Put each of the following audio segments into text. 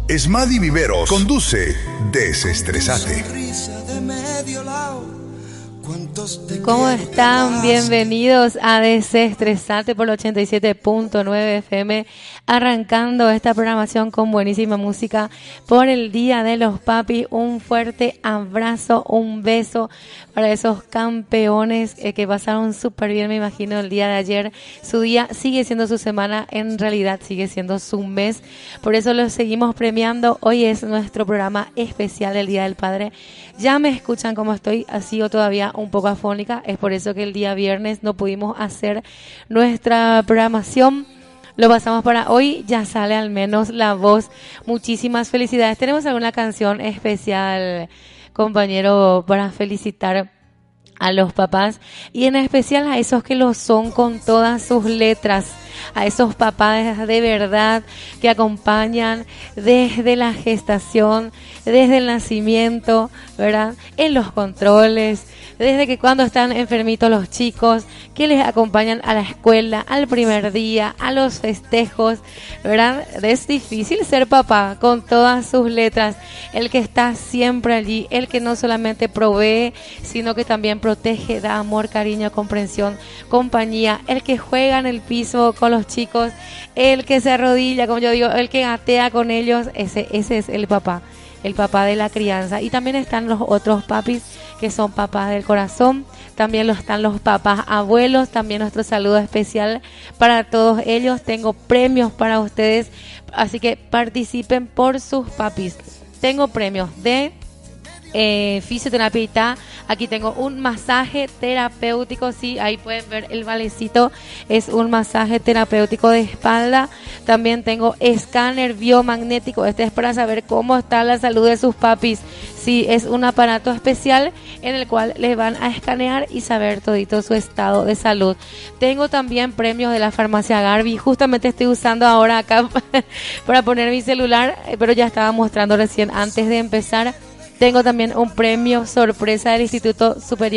Esmadi Viveros conduce Desestresate. ¿Cómo están? Bienvenidos a Desestresate por el 87.9 FM, arrancando esta programación con buenísima música por el Día de los Papis. Un fuerte abrazo, un beso para esos campeones que pasaron súper bien, me imagino, el día de ayer. Su día sigue siendo su semana, en realidad sigue siendo su mes, por eso los seguimos premiando. Hoy es nuestro programa especial del Día del Padre. Ya me escuchan cómo estoy, así o todavía un poco afónica, es por eso que el día viernes no pudimos hacer nuestra programación. Lo pasamos para hoy, ya sale al menos la voz. Muchísimas felicidades. ¿Tenemos alguna canción especial, compañero, para felicitar a los papás? Y en especial a esos que lo son con todas sus letras, a esos papás de verdad que acompañan desde la gestación, desde el nacimiento, ¿verdad? En los controles, desde que cuando están enfermitos los chicos, que les acompañan a la escuela, al primer día, a los festejos, ¿verdad? Es difícil ser papá con todas sus letras, el que está siempre allí, el que no solamente provee, sino que también protege, da amor, cariño, comprensión, compañía, el que juega en el piso con los chicos, el que se arrodilla, como yo digo, el que gatea con ellos, ese es el papá de la crianza. Y también están los otros papis que son papás del corazón, también están los papás abuelos, también nuestro saludo especial para todos ellos. Tengo premios para ustedes, así que participen por sus papis. Tengo premios de fisioterapia ITA. Aquí tengo un masaje terapéutico, sí, ahí pueden ver el valecito, es un masaje terapéutico de espalda. También tengo escáner biomagnético, este es para saber cómo está la salud de sus papis. Sí, es un aparato especial en el cual les van a escanear y saber todito su estado de salud. Tengo también premios de la farmacia Garbi, justamente estoy usando ahora acá para poner mi celular, pero ya estaba mostrando recién antes de empezar. Tengo también un premio sorpresa del Instituto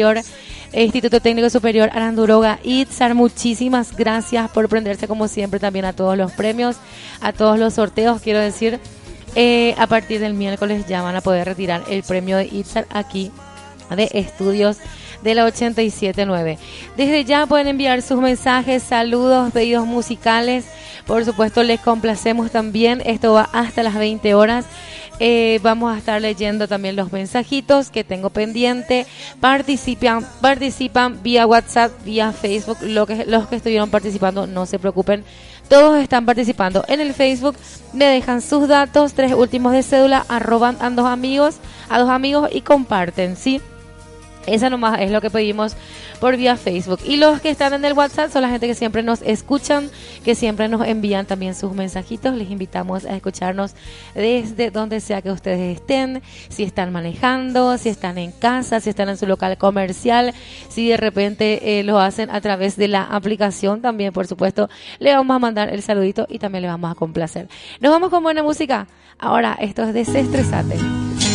Técnico Superior Aranduroga Itzar. Muchísimas gracias por prenderse como siempre también a todos los premios, a todos los sorteos. Quiero decir, a partir del miércoles ya van a poder retirar el premio de Itzar aquí de Estudios de la 87.9. Desde ya pueden enviar sus mensajes, saludos, pedidos musicales. Por supuesto, les complacemos también. Esto va hasta las 20 horas. Vamos a estar leyendo también los mensajitos que tengo pendiente. Participan vía WhatsApp, vía Facebook. Los que estuvieron participando, no se preocupen. Todos están participando en el Facebook. Me dejan sus datos, 3 últimos de cédula, arroban a dos amigos y comparten, ¿sí? Esa nomás es lo que pedimos por vía Facebook. Y los que están en el WhatsApp son la gente que siempre nos escuchan, que siempre nos envían también sus mensajitos. Les invitamos a escucharnos desde donde sea que ustedes estén, si están manejando, si están en casa, si están en su local comercial, si de repente lo hacen a través de la aplicación también, por supuesto, le vamos a mandar el saludito y también le vamos a complacer. Nos vamos con buena música. Ahora, esto es Desestresate.